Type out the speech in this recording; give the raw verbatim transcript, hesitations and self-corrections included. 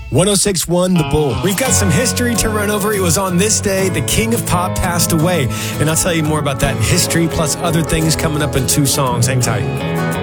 one oh six point one The Bull. We've got some history to run over. It was on this day the king of pop passed away. And I'll tell you more about that in history plus other things coming up in two songs. Hang tight.